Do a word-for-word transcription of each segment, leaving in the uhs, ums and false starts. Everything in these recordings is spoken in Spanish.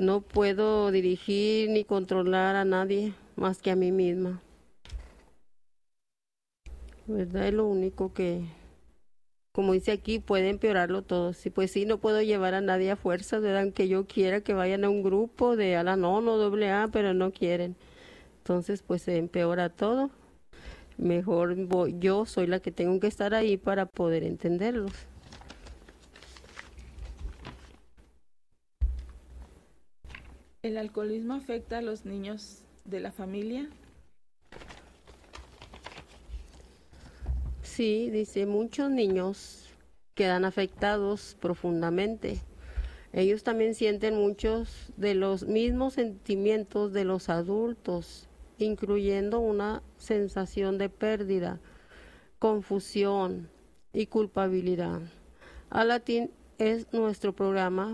No puedo dirigir ni controlar a nadie más que a mí misma. ¿Verdad? Es lo único que, como dice aquí, puede empeorarlo todo. Sí, pues sí, no puedo llevar a nadie a fuerza, ¿verdad? Aunque yo quiera que vayan a un grupo de Al-Anon o doble A, pero no quieren. Entonces, pues se empeora todo. Mejor voy- yo soy la que tengo que estar ahí para poder entenderlos. ¿El alcoholismo afecta a los niños de la familia? Sí, dice, muchos niños quedan afectados profundamente. Ellos también sienten muchos de los mismos sentimientos de los adultos, incluyendo una sensación de pérdida, confusión y culpabilidad. Alatín es nuestro programa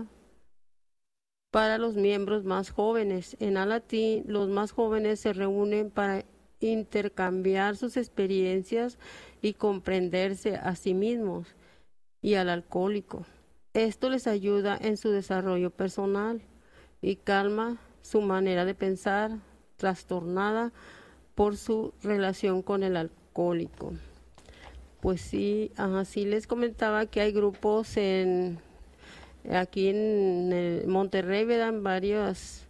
para los miembros más jóvenes. En Alatín, los más jóvenes se reúnen para intercambiar sus experiencias y comprenderse a sí mismos y al alcohólico. Esto les ayuda en su desarrollo personal y calma su manera de pensar trastornada por su relación con el alcohólico. Pues sí, así les comentaba que hay grupos en aquí en el Monterrey, ¿verdad? En varios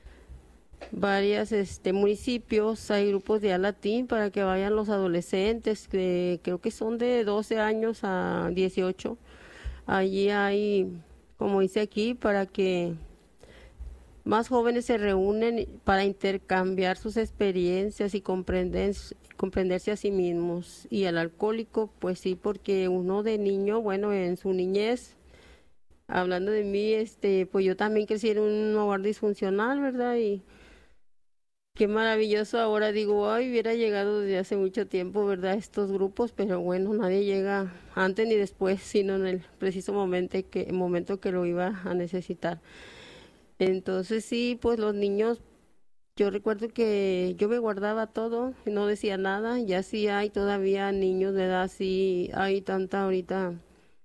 varias este municipios hay grupos de Alatín para que vayan los adolescentes, que creo que son de doce años a dieciocho. Allí hay, como dice aquí, para que más jóvenes se reúnen para intercambiar sus experiencias y comprender, comprenderse a sí mismos. Y al alcohólico, pues sí, porque uno de niño, bueno, en su niñez, hablando de mí, este, pues yo también crecí en un hogar disfuncional, ¿verdad? Y qué maravilloso ahora digo, ay, hubiera llegado desde hace mucho tiempo, ¿verdad? Estos grupos, pero bueno, nadie llega antes ni después, sino en el preciso momento que, momento que lo iba a necesitar. Entonces sí, pues los niños, yo recuerdo que yo me guardaba todo, no decía nada, ya sí hay todavía niños de edad, sí hay tanta ahorita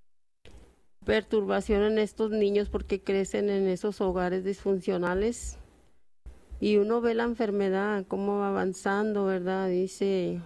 perturbación en estos niños porque crecen en esos hogares disfuncionales y uno ve la enfermedad, cómo va avanzando, ¿verdad? Dice,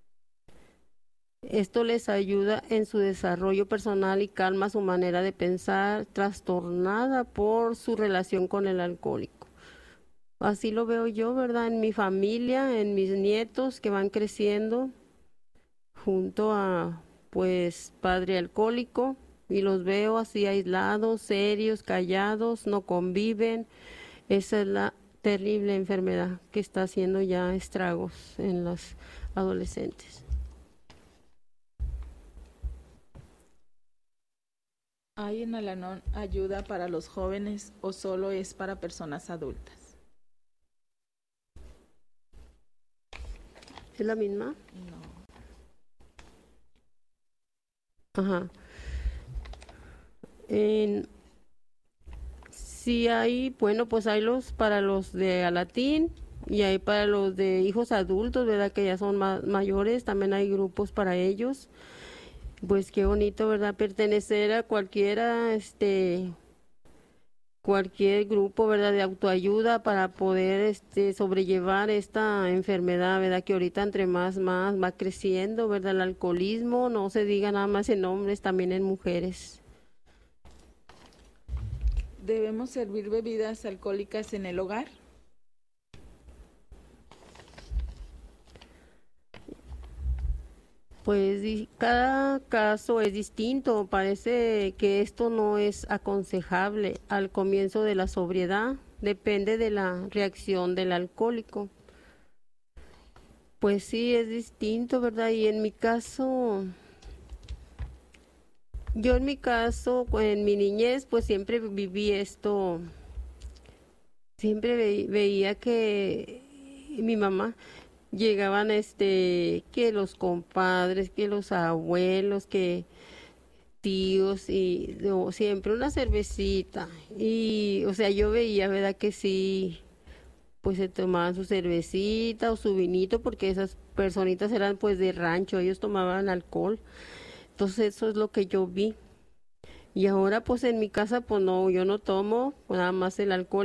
esto les ayuda en su desarrollo personal y calma su manera de pensar, trastornada por su relación con el alcohólico. Así lo veo yo, ¿verdad? En mi familia, en mis nietos que van creciendo junto a, pues, padre alcohólico y los veo así aislados, serios, callados, no conviven. Esa es la terrible enfermedad que está haciendo ya estragos en los adolescentes. ¿Hay en Al-Anon ayuda para los jóvenes o solo es para personas adultas? ¿Es la misma? No. Ajá. En, sí hay, bueno, pues hay los para los de Alatín y hay para los de hijos adultos, ¿verdad? Que ya son más mayores, también hay grupos para ellos. Pues qué bonito, ¿verdad? Pertenecer a cualquiera, este, cualquier grupo, ¿verdad? De autoayuda para poder, este, sobrellevar esta enfermedad, ¿verdad? Que ahorita entre más, más va creciendo, ¿verdad? El alcoholismo, no se diga nada más en hombres, también en mujeres. ¿Debemos servir bebidas alcohólicas en el hogar? Pues di- cada caso es distinto. Parece que esto no es aconsejable al comienzo de la sobriedad. Depende de la reacción del alcohólico. Pues sí, es distinto, ¿verdad? Y en mi caso, yo en mi caso, en mi niñez, pues siempre viví esto. Siempre ve- veía que mi mamá llegaban, este, que los compadres, que los abuelos, que tíos y no, siempre una cervecita y o sea yo veía verdad que sí pues se tomaban su cervecita o su vinito porque esas personitas eran pues de rancho, ellos tomaban alcohol. Entonces eso es lo que yo vi y ahora pues en mi casa pues no, yo no tomo nada más el alcohol.